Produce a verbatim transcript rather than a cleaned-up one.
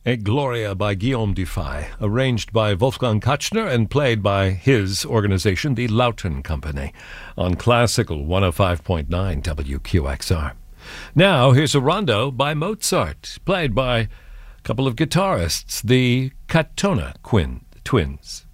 A Gloria by Guillaume Dufay, arranged by Wolfgang Kachner and played by his organization, the Lauten Company, on Classical one oh five point nine W Q X R. Now, here's a rondo by Mozart, played by a couple of guitarists, the Katona Quin- twins.